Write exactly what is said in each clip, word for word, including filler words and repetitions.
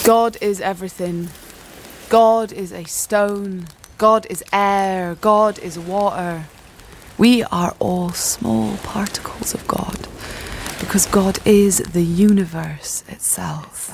God is everything. God is a stone. God is air. God is water. We are all small particles of God, because God is the universe itself.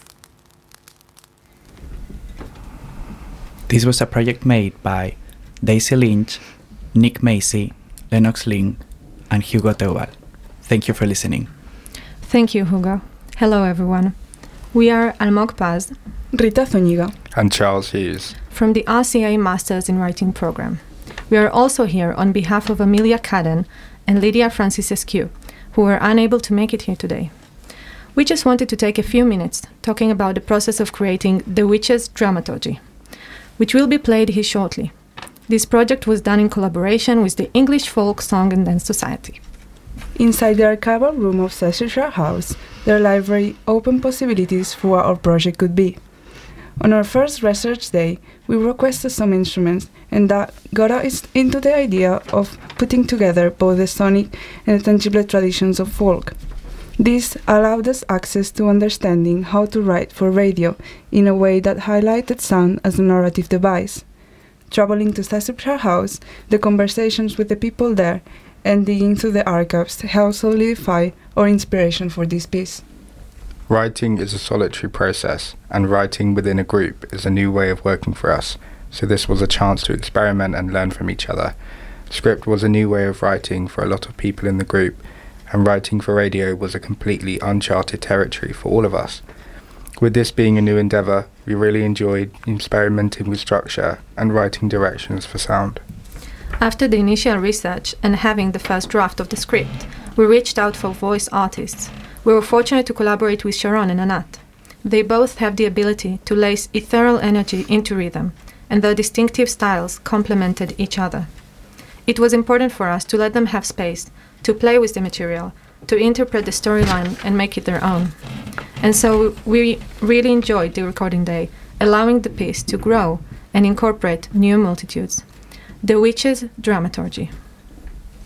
This was a project made by Daisy Lynch, Nick Macy, Lennox Ling, and Hugo Teubal. Thank you for listening. Thank you, Hugo. Hello, everyone. We are Almog Paz, Rita Zúñiga, and Charles Hughes from the R C A Masters in Writing program. We are also here on behalf of Amelia Cadden and Lydia Francis-Escu, who were unable to make it here today. We just wanted to take a few minutes talking about the process of creating The Witches dramaturgy, which will be played here shortly. This project was done in collaboration with the English Folk Song and Dance Society. Inside the archival room of Cecilshire House, their library opened possibilities for what our project could be. On our first research day, we requested some instruments, and that got us into the idea of putting together both the sonic and the tangible traditions of folk. This allowed us access to understanding how to write for radio in a way that highlighted sound as a narrative device. Traveling to Cecilshire House, the conversations with the people there, and digging through the archives helped solidify our inspiration for this piece. Writing is a solitary process, and writing within a group is a new way of working for us, so this was a chance to experiment and learn from each other. Script was a new way of writing for a lot of people in the group, and writing for radio was a completely uncharted territory for all of us. With this being a new endeavour, we really enjoyed experimenting with structure and writing directions for sound. After the initial research and having the first draft of the script, we reached out for voice artists. We were fortunate to collaborate with Sharon and Anat. They both have the ability to lace ethereal energy into rhythm, and their distinctive styles complemented each other. It was important for us to let them have space, to play with the material, to interpret the storyline and make it their own. And so we really enjoyed the recording day, allowing the piece to grow and incorporate new multitudes. The Witches dramaturgy.